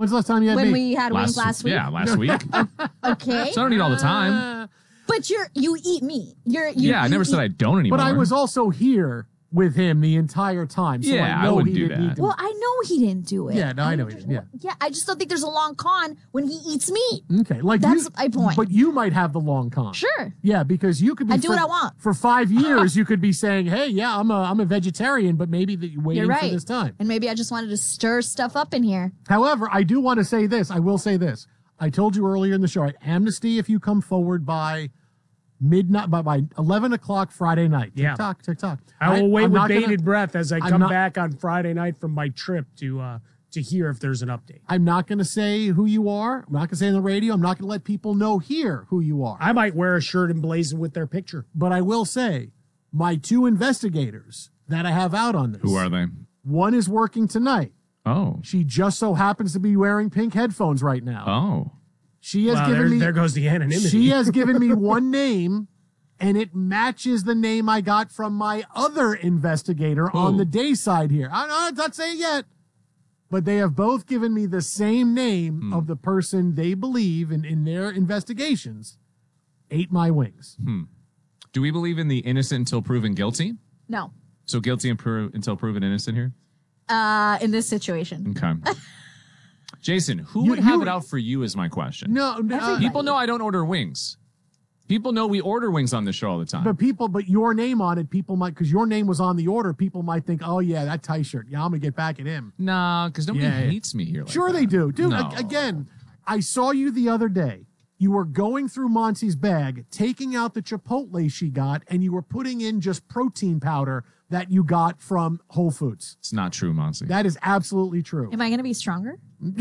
When's the last time you had when meat? we had wings last week. Yeah, last week. Okay. So I don't eat all the time. But you eat meat. I never said I don't anymore. But I was also here with him the entire time. So Yeah, I know I wouldn't he do didn't that. eat the Well, I know he didn't do it. Yeah, no, I know he didn't. Yeah. Yeah, I just don't think there's a long con when he eats meat. Okay, like That's my point. But you might have the long con. Sure. Yeah, because you could be. I do what I want. For 5 years, you could be saying, "Hey, yeah, I'm a vegetarian," but maybe that you're waiting You're right. for this time. And maybe I just wanted to stir stuff up in here. However, I do want to say this. I will say this. I told you earlier in the show, right? Amnesty if you come forward by midnight, by 11 o'clock Friday night. Yeah. TikTok. I will wait I'm with not bated gonna- breath as I I'm come not- back on Friday night from my trip to hear if there's an update. I'm not going to say who you are. I'm not going to say on the radio. I'm not going to let people know here who you are. I might wear a shirt emblazoned with their picture. But I will say, my 2 investigators that I have out on this. Who are they? One is working tonight. Oh. She just so happens to be wearing pink headphones right now. Oh. She has Wow, given me. there goes the anonymity. She has given me one name, and it matches the name I got from my other investigator on the day side here. I'm not saying it yet, but they have both given me the same name of the person they believe in their investigations ate my wings. Do we believe in the innocent until proven guilty? No. So guilty until proven innocent here? In this situation. Okay. Jason, who would have it out for you is my question. No, People know I don't order wings. People know we order wings on the show all the time. but your name on it, people might, because your name was on the order, people might think, oh yeah, that tie shirt. Yeah, I'm gonna get back at him. Nah, because nobody Yeah, yeah. hates me here. Like Sure that. they do. Dude, No. again, I saw you the other day. You were going through Monty's bag, taking out the Chipotle she got, and you were putting in just protein powder that you got from Whole Foods. It's not true, Monty. That is absolutely true. Am I going to be stronger?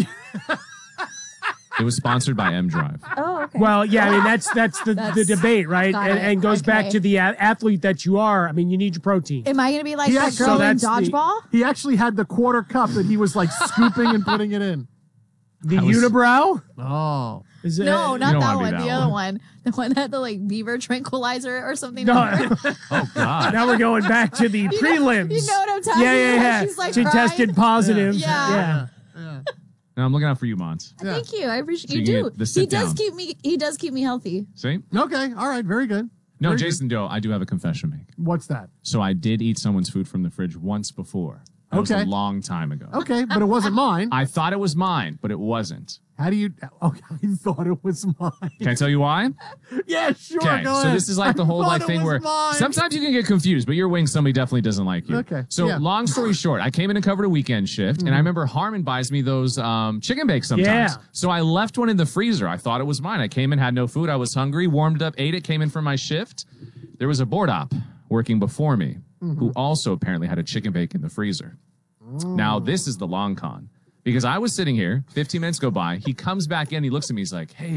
It was sponsored by M Drive. Oh, okay. Well, yeah, I mean, that's the debate, right? Got it. And goes back Okay. to the athlete that you are. I mean, you need your protein. Am I going to be like Yeah, that so girl in that's the- dodgeball? He actually had the quarter cup that he was like scooping and putting it in. The was- unibrow? Oh. Is it? No, You not don't that wanna one. do that The other one. The one that had the like beaver tranquilizer or something. No. Oh, God. Now we're going back to the You know- prelims. you know what I'm talking yeah, about? Yeah. She's, like, she crying. tested positive. Yeah. Now I'm looking out for you, Mons. Thank you. I appreciate So you you can do. get the sit He does down. keep me. He does keep me healthy. See? Okay. All right. Very good. No, Very Jason Doe, I do have a confession to make. good. What's that? So I did eat someone's food from the fridge once before. That was Okay. a long time ago. Okay, but it wasn't mine. I thought it was mine, but it wasn't. How do you? Okay, I thought it was mine. Can I tell you why? Yeah, sure. Okay, Go so ahead. this is like the I whole thought like it thing was where mine. sometimes you can get confused, but your wings somebody definitely doesn't like you. Okay, So yeah. long story short, I came in and covered a weekend shift, and I remember Harmon buys me those chicken bakes sometimes. Yeah. So I left one in the freezer. I thought it was mine. I came in, had no food. I was hungry, warmed up, ate it, came in from my shift. There was a board op working before me who also apparently had a chicken bake in the freezer. Now, this is the long con. Because I was sitting here, 15 minutes go by, he comes back in, he looks at me, he's like, hey,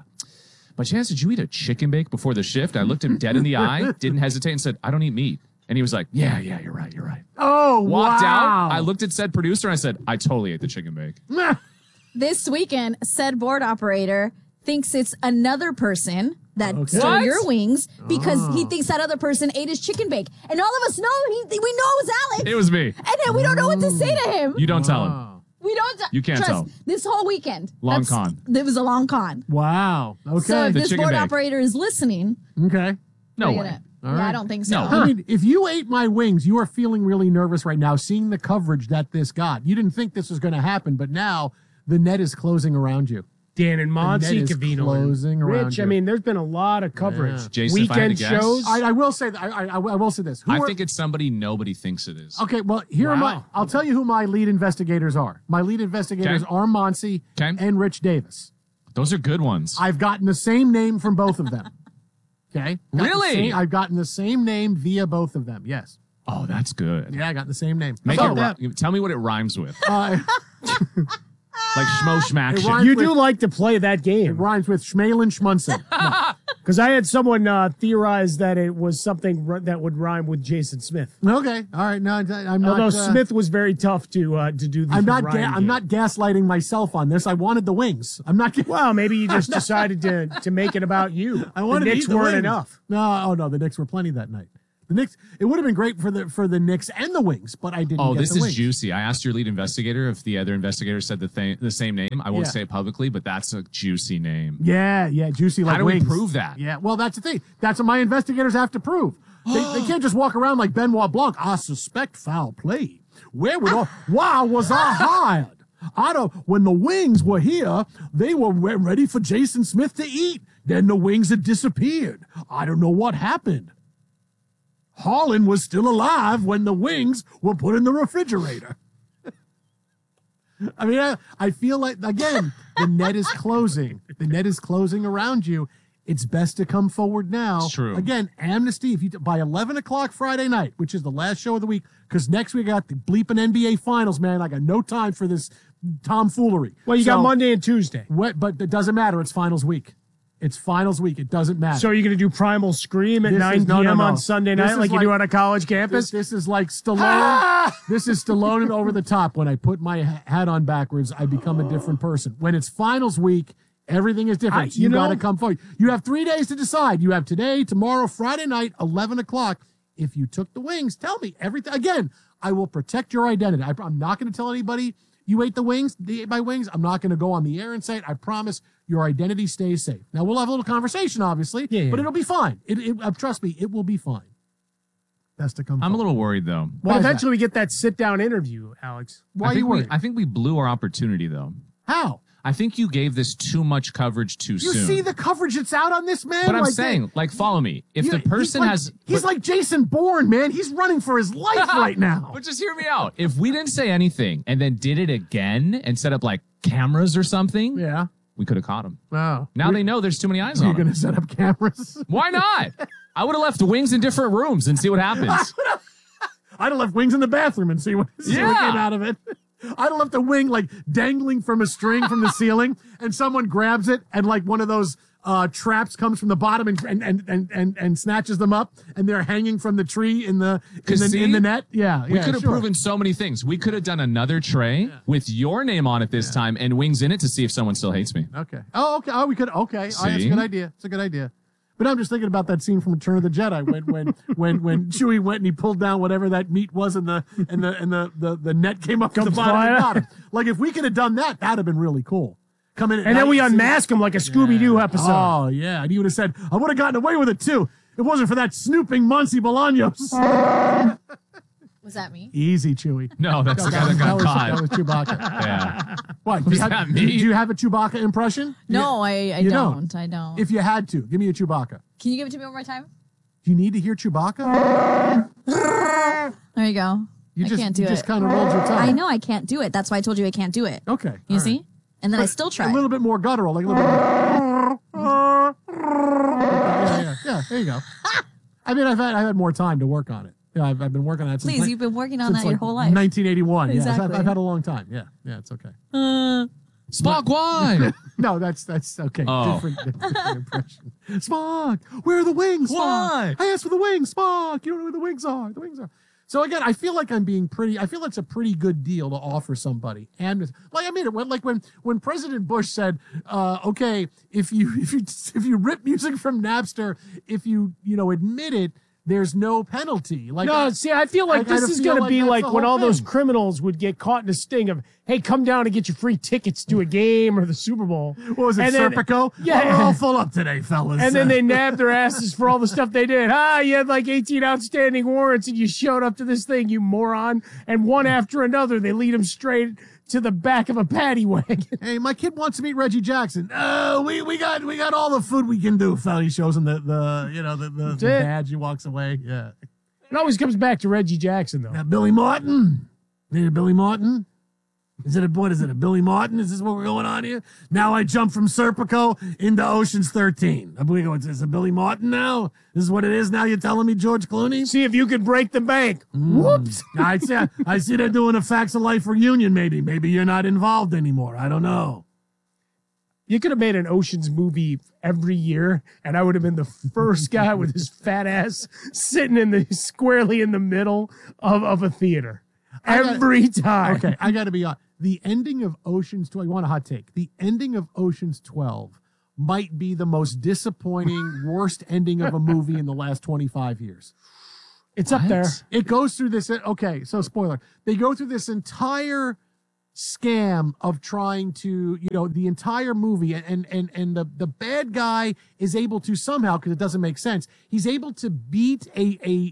by chance, did you eat a chicken bake before the shift? I looked him dead in the eye, didn't hesitate, and said, I don't eat meat. And he was like, yeah, you're right. Oh, Walked wow. out, I looked at said producer, and I said, I totally ate the chicken bake. This weekend, said board operator thinks it's another person that stole What? your wings because he thinks that other person ate his chicken bake. And all of us know we know it was Alex. It was me. And then we don't know what to say to him. You don't tell him. We don't. You can't trust, tell. This whole weekend. Long con. It was a long con. Wow. Okay. So if The this chicken board bake. operator is listening, okay. No we're way. gonna- All yeah, right. I don't think so. No. I mean, if you ate my wings, you are feeling really nervous right now, seeing the coverage that this got. You didn't think this was going to happen, but now the net is closing around you. Dan and net Monty, is Cavino, closing and around Rich. you. I mean, there's been a lot of coverage. Yeah. Jason, if I had Weekend to guess, shows. I will say that. I will say this. Who I are- think it's somebody nobody thinks it is. Okay, well, here are my. Wow. I'll tell you who my lead investigators are. My lead investigators Okay. are Monsi Okay. and Rich Davis. Those are good ones. I've gotten the same name from both of them. Okay, Got the Really? same- I've gotten the same name via both of them. Yes. Oh, that's good. Yeah, I got the same name. Make So, it tell me what it rhymes with. uh, Like schmo schmack It shit. rhymes- You do like to play that it game. rhymes with Schmalin Schmunson. Because I had someone theorize that it was something that would rhyme with Jason Smith. Okay, all right. No, I'm not. Although Smith was very tough to do the I'm not. rhyme I'm game. not gaslighting myself on this. I wanted the wings. I'm not. Well, maybe you just decided to make it about you. I wanted the to Knicks eat the weren't wings. enough. No, oh no, the Knicks were plenty that night. The Knicks. It would have been great for the Knicks and the Wings, but I didn't. Oh, get this the is Wings. juicy. I asked your lead investigator if the other investigator said the same name. I won't Yeah. say it publicly, but that's a juicy name. Yeah, juicy like How do wings. we prove that? Yeah, well, that's the thing. That's what my investigators have to prove. They can't just walk around like Benoit Blanc. I suspect foul play. Why was I hired? When the Wings were here, they were ready for Jason Smith to eat. Then the Wings had disappeared. I don't know what happened. Harlan was still alive when the Wings were put in the refrigerator. I mean, I feel like, again, the net is closing. The net is closing around you. It's best to come forward now. It's true. Again, amnesty, if you by 11 o'clock Friday night, which is the last show of the week, because next week I got the bleeping NBA Finals, man. I got no time for this tomfoolery. Well, you got Monday and Tuesday. But it doesn't matter. It's Finals week. It's Finals week. It doesn't matter. So you're going to do Primal Scream at This 9 is- no, p.m. no, no. on Sunday This night is like you like- do on a college campus? This is like Stallone. This is Stallone and over the top. When I put my hat on backwards, I become a different person. When it's Finals week, everything is different. You got to come forward. You have 3 days to decide. You have today, tomorrow, Friday night, 11 o'clock. If you took the Wings, tell me everything. Again, I will protect your identity. I'm not going to tell anybody you ate the Wings, they ate my Wings. I'm not going to go on the air and say it. I promise your identity stays safe. Now, we'll have a little conversation, obviously, but it'll be fine. Trust me, it will be fine. Best to come I'm a forward. little worried, though. Why But is that? eventually we get that sit-down interview, Alex. Why are you worried? I think we blew our opportunity, though. How? I think you gave this too much coverage too You soon. see the coverage that's out on this man? but I'm Like, saying, like, follow me. If you- the person he's like Jason Bourne, man. He's running for his life right now. But just hear me out. If we didn't say anything and then did it again and set up like cameras or something, Yeah. we could have caught him. Wow. Now they know there's too many eyes You're on going him. to set up cameras? Why not? I would have left the Wings in different rooms and see what happens. I'd have left Wings in the bathroom and see what came out of it. I'd have left the wing like dangling from a string from the ceiling, and someone grabs it, and like one of those traps comes from the bottom and snatches them up, and they're hanging from the tree in the net. Yeah, We could have proven so many things. We could have done another tray with your name on it this time and Wings in it to see if someone still hates me. Okay. Oh, okay. Oh, we could. Okay. All right, that's a See? good idea. It's a good idea. But I'm just thinking about that scene from Return of the Jedi when Chewie went and he pulled down whatever that meat was and the net came up to the bottom. Like if we could have done that, that'd have been really cool. Come in at And then night we and see- unmask him like a Scooby-Doo episode. Oh yeah, and he would have said, "I would have gotten away with it too. It wasn't for that snooping Monty Bolaños." Was that me? Easy, Chewie. No, that's the guy that got That was caught. Chewbacca. Yeah. What? Was that me? Do you have a Chewbacca impression? No, I You don't. I don't. If you had to, give me a Chewbacca. Can you give it to me one more time? Do you need to hear Chewbacca? There you go. I can't do you just it. kind of rolled your tongue. I know I can't do it. That's why I told you I can't do it. Okay. You all see? right. And then I still try. A little bit more guttural, like a little bit. Yeah. There you go. I mean, I've had more time to work on it. Yeah, I've been working on it. Please, you've been working on since that your whole life. 1981. Yeah, Exactly. I've had a long time. Yeah, it's okay. Spock, why? No, that's okay. Oh. Different impression. Spock, where are the wings? Spock? Why? I asked for the wings, Spock. You don't know where the wings are. The wings are. So again, I feel like I'm being pretty. I feel it's a pretty good deal to offer somebody. And like I mean, when President Bush said, "Okay, if you rip music from Napster, if you admit it, there's no penalty." Like No, see, I feel like I this kinda is feel going to be that's like the when whole all those thing. criminals would get caught in a sting of, hey, come down and get your free tickets to a game or the Super Bowl. What was it, And then- Serpico? Yeah. We're all full up today, fellas. And then they nabbed their asses for all the stuff they did. You had like 18 outstanding warrants and you showed up to this thing, you moron. And one after another, they lead them straight to the back of a paddy wagon. Hey, my kid wants to meet Reggie Jackson. Oh, we got all the food we can do, fella. He shows him the it. badge. He walks away. Yeah. It always comes back to Reggie Jackson, though. Now, Billy Martin. Hey, Billy Martin. What is it? A Billy Martin? Is this what we're going on here? Now I jump from Serpico into Ocean's 13. I believe it's a Billy Martin now. This is what it is now. You're telling me, George Clooney? See if you could break the bank. Whoops. I see they're doing a Facts of Life reunion. Maybe you're not involved anymore. I don't know. You could have made an Oceans movie every year, and I would have been the first guy with his fat ass sitting squarely in the middle of a theater. Every time. Okay, I got to be honest. The ending of Ocean's 12, you want a hot take? The ending of Ocean's 12 might be the most disappointing, worst ending of a movie in the last 25 years. It's up What? there. It goes through this. Okay, so spoiler. They go through this entire scam of trying to, the entire movie, and the bad guy is able to somehow, because it doesn't make sense, he's able to beat a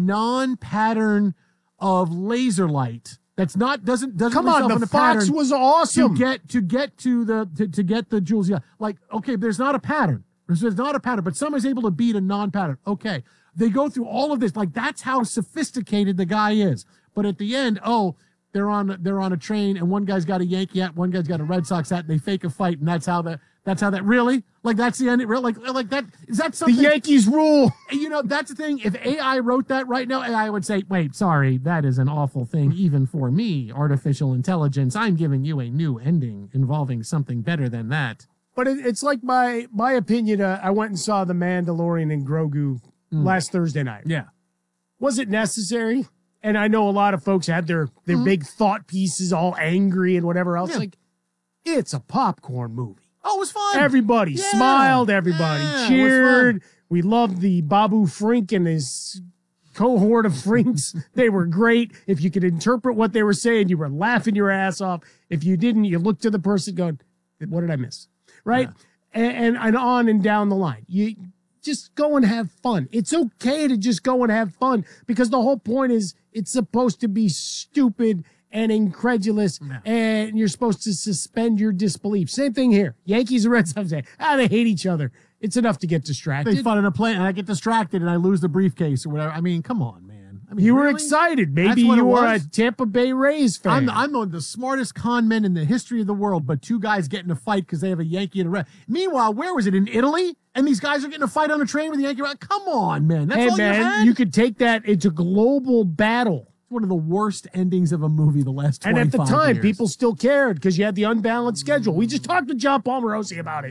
non-pattern of laser light that's doesn't Come result on, in the a Fox pattern was awesome. to get to the jewels. Yeah, like, okay, there's not a pattern. There's not a pattern, but someone's able to beat a non-pattern. Okay, they go through all of this. Like, that's how sophisticated the guy is. But at the end, they're on a train, and one guy's got a Yankee hat, one guy's got a Red Sox hat, and they fake a fight, and that's how that really, like, that's the end. Like that, is that The something? Yankees rule. That's the thing. If AI wrote that right now, AI would say, wait, sorry, that is an awful thing, even for me, artificial intelligence. I'm giving you a new ending involving something better than that. But it's like my opinion. I went and saw The Mandalorian and Grogu last Thursday night. Yeah. Was it necessary? And I know a lot of folks had their big thought pieces all angry and whatever else. Yeah. Like, it's a popcorn movie. Oh, it was fun. Everybody smiled. Everybody Yeah, it was cheered. fun. We loved the Babu Frink and his cohort of Frinks. They were great. If you could interpret what they were saying, you were laughing your ass off. If you didn't, you looked to the person going, what did I miss? Right? Yeah. And on and down the line. You just go and have fun. It's okay to just go and have fun, because the whole point is it's supposed to be stupid and incredulous, and you're supposed to suspend your disbelief. Same thing here. Yankees and Red Sox say, they hate each other. It's enough to get distracted. They fun in a plane, and I get distracted, and I lose the briefcase or whatever. I mean, come on, man. I mean, You were really? excited. That's Maybe what it you were a was? Tampa Bay Rays fan. I'm one of the smartest con men in the history of the world, but two guys get in a fight because they have a Yankee and a Red. Meanwhile, where was it, in Italy? And these guys are getting a fight on a train with a Yankee. Come on, man. That's Hey, all you man, had? you could take that into global battle. It's one of the worst endings of a movie the last 25 And at the time, years. people still cared because you had the unbalanced schedule. We just talked to John Palmerosi about it.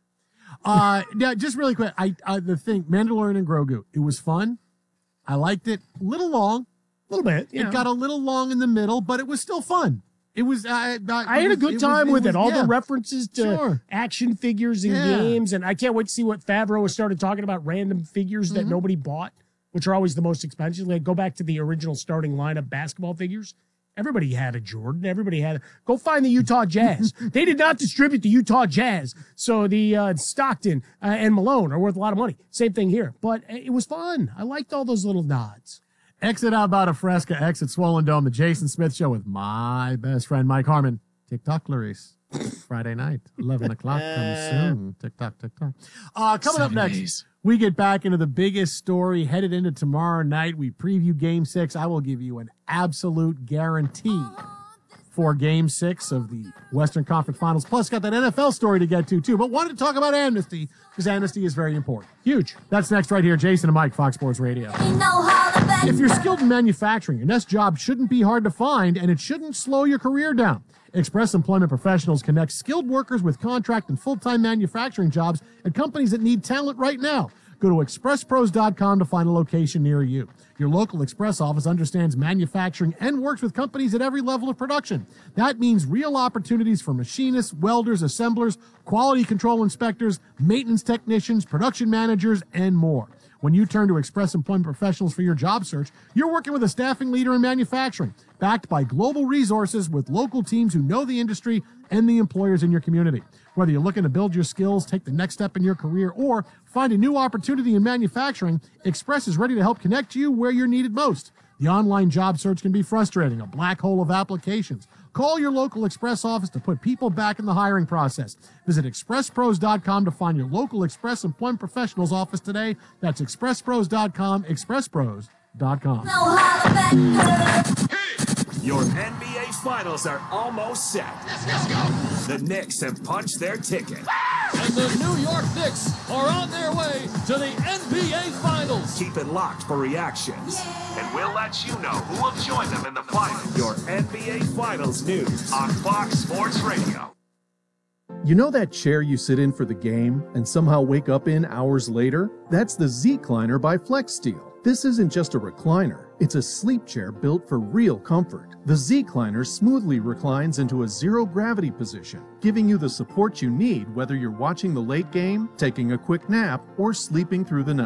Yeah, just really quick. The thing, Mandalorian and Grogu, it was fun. I liked it. A little long. A little bit. It got a little long in the middle, but it was still fun. It was. I had a good time with it. All yeah. the references to Sure. action figures and Yeah. games. And I can't wait to see what Favreau has started talking about, random figures that nobody bought, which are always the most expensive. Like, go back to the original starting lineup basketball figures. Everybody had a Jordan. Everybody had. Go find the Utah Jazz. They did not distribute the Utah Jazz. So the Stockton and Malone are worth a lot of money. Same thing here. But it was fun. I liked all those little nods. Exit out about a Fresca, exit Swollen Dome, the Jason Smith Show with my best friend, Mike Harmon. TikTok, Clarice. Friday night, 11 o'clock, coming soon. TikTok. Coming up 7 next, days. we get back into the biggest story headed into tomorrow night. We preview Game 6. I will give you an absolute guarantee for Game 6 of the Western Conference Finals. Plus, got that NFL story to get to, too. But wanted to talk about amnesty, because amnesty is very important. Huge. That's next right here. Jason and Mike, Fox Sports Radio. If you're skilled in manufacturing, your next job shouldn't be hard to find, and it shouldn't slow your career down. Express Employment Professionals connects skilled workers with contract and full-time manufacturing jobs at companies that need talent right now. Go to expresspros.com to find a location near you. Your local Express office understands manufacturing and works with companies at every level of production. That means real opportunities for machinists, welders, assemblers, quality control inspectors, maintenance technicians, production managers, and more. When you turn to Express Employment Professionals for your job search, you're working with a staffing leader in manufacturing, backed by global resources with local teams who know the industry and the employers in your community. Whether you're looking to build your skills, take the next step in your career, or find a new opportunity in manufacturing, Express is ready to help connect you where you're needed most. The online job search can be frustrating, a black hole of applications. Call your local Express office to put people back in the hiring process. Visit expresspros.com to find your local Express Employment Professionals office today. That's expresspros.com, expresspros.com. Your NBA Finals are almost set. Let's go. The Knicks have punched their ticket. And the New York Knicks are on their way to the NBA Finals. Keep it locked for reactions. And we'll let you know who will join them in the finals. Your NBA Finals news on Fox Sports Radio. You know that chair you sit in for the game and somehow wake up in hours later? That's the Z-Cliner by FlexSteel. This isn't just a recliner, it's a sleep chair built for real comfort. The Z-Cliner smoothly reclines into a zero-gravity position, giving you the support you need whether you're watching the late game, taking a quick nap, or sleeping through the night.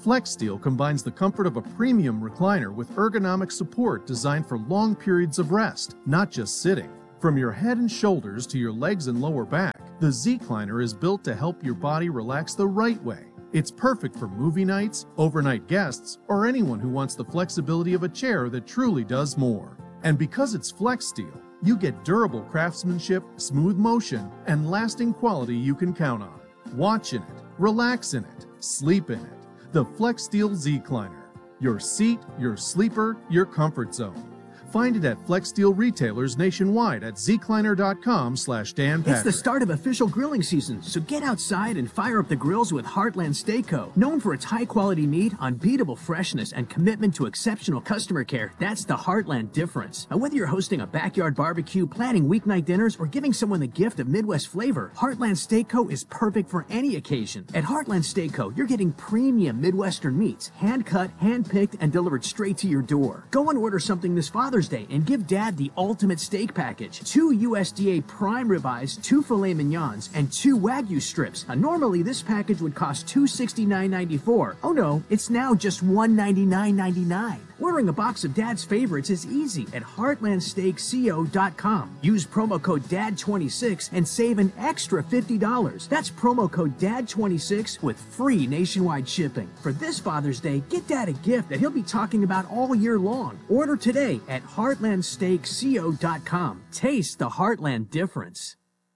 FlexSteel combines the comfort of a premium recliner with ergonomic support designed for long periods of rest, not just sitting. From your head and shoulders to your legs and lower back, the Zcliner is built to help your body relax the right way. It's perfect for movie nights, overnight guests, or anyone who wants the flexibility of a chair that truly does more. And because it's FlexSteel, you get durable craftsmanship, smooth motion, and lasting quality you can count on. Watch in it, relax in it, sleep in it. The FlexSteel Zcliner. Your seat, your sleeper, your comfort zone. Find it at FlexSteel retailers nationwide at zcliner.com/Dan Patrick. It's the start of official grilling season, so get outside and fire up the grills with Heartland Steak Co. Known for its high-quality meat, unbeatable freshness, and commitment to exceptional customer care, that's the Heartland difference. Now, whether you're hosting a backyard barbecue, planning weeknight dinners, or giving someone the gift of Midwest flavor, Heartland Steak Co. is perfect for any occasion. At Heartland Steak Co., you're getting premium Midwestern meats, hand-cut, hand-picked, and delivered straight to your door. Go and order something this Father's Day and give Dad the ultimate steak package. 2 USDA prime ribeyes, 2 filet mignons, and 2 Wagyu strips. Now, normally this package would cost $269.94. Oh no, it's now just $199.99. Ordering a box of Dad's favorites is easy at heartlandsteakco.com. Use promo code DAD26 and save an extra $50. That's promo code DAD26 with free nationwide shipping. For this Father's Day, get Dad a gift that he'll be talking about all year long. Order today at heartlandsteakco.com. Taste the Heartland difference.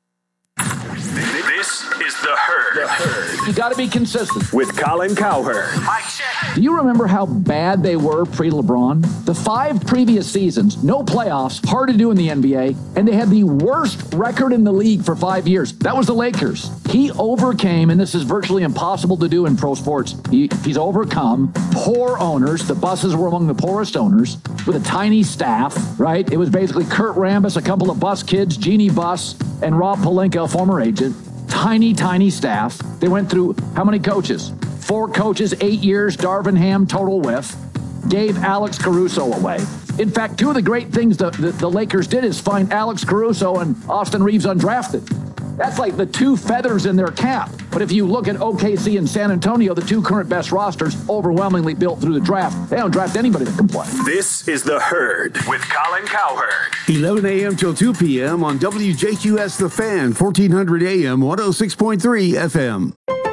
This is The Herd. You got to be consistent. With Colin Cowherd. Mike check. Do you remember how bad they were pre-LeBron? The 5 previous seasons, no playoffs, hard to do in the NBA, and they had the worst record in the league for 5 years. That was the Lakers. He overcame, and this is virtually impossible to do in pro sports, he's overcome poor owners. The Busses were among the poorest owners with a tiny staff, right? It was basically Kurt Rambis, a couple of Bus kids, Jeannie Buss, and Rob Pelinka, former agent. Tiny staff. They went through how many coaches? 4 coaches, 8 years, Darvin Ham, total whiff. Gave Alex Caruso away. In fact, 2 of the great things the Lakers did is find Alex Caruso and Austin Reeves undrafted. That's like the 2 feathers in their cap. But if you look at OKC and San Antonio, the 2 current best rosters, overwhelmingly built through the draft. They don't draft anybody that can play. This is The Herd with Colin Cowherd. 11 a.m. till 2 p.m. on WJQS The Fan, 1400 a.m., 106.3 FM.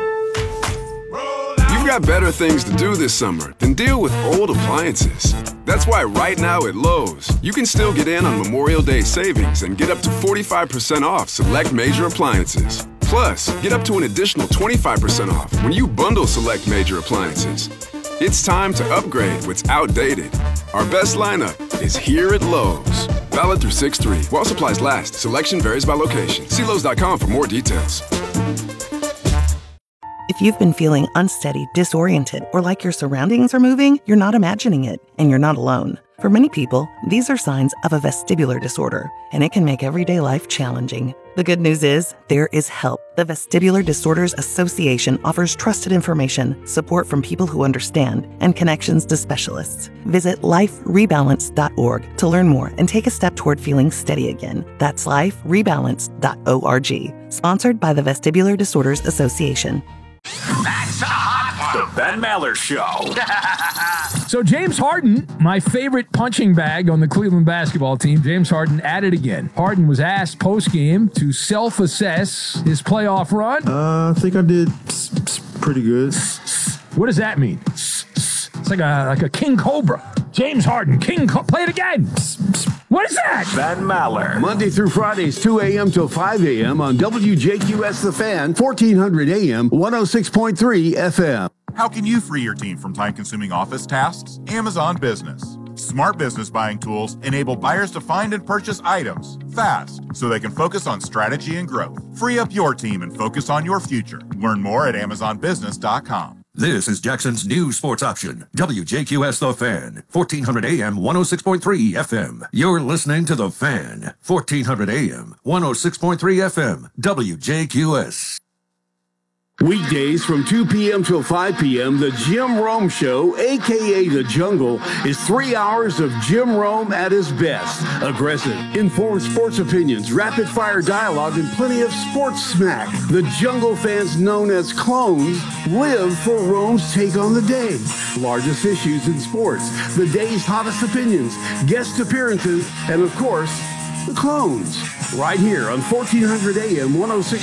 You've got better things to do this summer than deal with old appliances. That's why right now at Lowe's, you can still get in on Memorial Day savings and get up to 45% off select major appliances. Plus, get up to an additional 25% off when you bundle select major appliances. It's time to upgrade what's outdated. Our best lineup is here at Lowe's. Valid through 6/3. While supplies last, selection varies by location. See Lowe's.com for more details. If you've been feeling unsteady, disoriented, or like your surroundings are moving, you're not imagining it, and you're not alone. For many people, these are signs of a vestibular disorder, and it can make everyday life challenging. The good news is, there is help. The Vestibular Disorders Association offers trusted information, support from people who understand, and connections to specialists. Visit liferebalance.org to learn more and take a step toward feeling steady again. That's liferebalance.org. Sponsored by the Vestibular Disorders Association. That's a hot one. The Ben Maller Show. So James Harden, my favorite punching bag on the Cleveland basketball team, James Harden at it again. Harden was asked post-game to self-assess his playoff run. I think I did pretty good. What does that mean? It's like a king cobra. James Harden, play it again. What is that? Ben Maller. Monday through Fridays, 2 a.m. till 5 a.m. on WJQS The Fan, 1400 a.m., 106.3 FM. How can you free your team from time-consuming office tasks? Amazon Business. Smart business buying tools enable buyers to find and purchase items fast so they can focus on strategy and growth. Free up your team and focus on your future. Learn more at AmazonBusiness.com. This is Jackson's new sports option, WJQS The Fan, 1400 AM, 106.3 FM. You're listening to The Fan, 1400 AM, 106.3 FM, WJQS. Weekdays from 2 p.m. till 5 p.m., the Jim Rome Show, a.k.a. The Jungle, is 3 hours of Jim Rome at his best. Aggressive, informed sports opinions, rapid-fire dialogue, and plenty of sports smack. The Jungle fans known as clones live for Rome's take on the day. Largest issues in sports, the day's hottest opinions, guest appearances, and of course, the clones. Right here on 1400 AM 106.